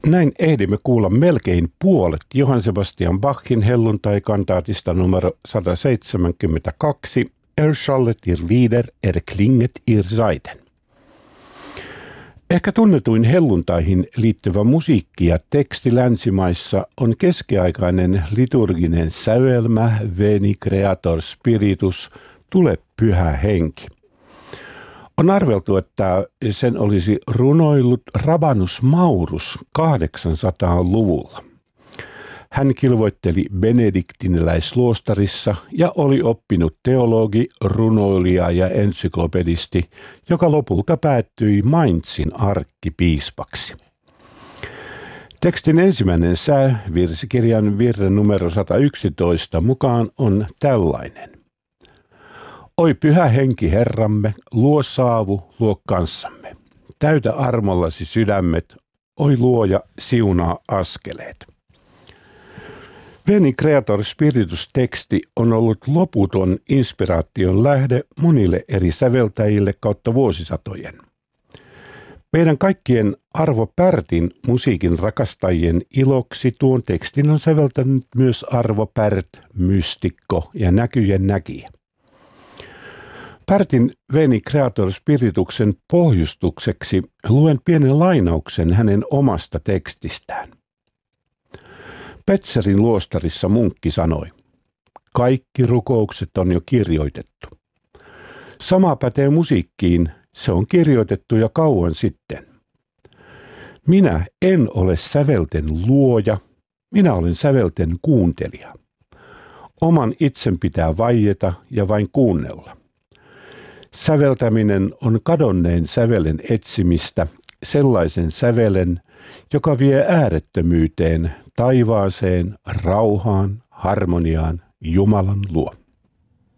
Näin ehdimme kuulla melkein puolet Johann Sebastian Bachin helluntaikantaatista numero 172, Erschallet ihr Lieder, erklinget ihr Saiten. Ehkä tunnetuin helluntaihin liittyvä musiikki ja teksti länsimaissa on keskiaikainen liturginen sävelmä Veni Creator Spiritus, tule pyhä henki. On arveltu, että sen olisi runoillut Rabanus Maurus 800-luvulla. Hän kilvoitteli benediktiniläisluostarissa ja oli oppinut teologi, runoilija ja ensyklopedisti, joka lopulta päättyi Mainzin arkkipiispaksi. Tekstin ensimmäinen sää virsikirjan virre numero 111 mukaan on tällainen. Oi pyhä henki Herramme, luo saavu, luo kanssamme. Täytä armollasi sydämet, oi luoja, siunaa askeleet. Veni Creator Spiritus-teksti on ollut loputon inspiraation lähde monille eri säveltäjille kautta vuosisatojen. Meidän kaikkien Arvo Pärtin musiikin rakastajien iloksi tuon tekstin on säveltänyt myös Arvo Pärt, mystikko ja näkyjen näkijä. Pärtin Veni Creator Spirituksen pohjustukseksi luen pienen lainauksen hänen omasta tekstistään. Petzerin luostarissa munkki sanoi, kaikki rukoukset on jo kirjoitettu. Sama pätee musiikkiin, se on kirjoitettu jo kauan sitten. Minä en ole sävelten luoja, minä olen sävelten kuuntelija. Oman itsen pitää vaieta ja vain kuunnella. Säveltäminen on kadonneen sävelen etsimistä, sellaisen sävelen, joka vie äärettömyyteen, taivaaseen, rauhaan, harmoniaan, Jumalan luo.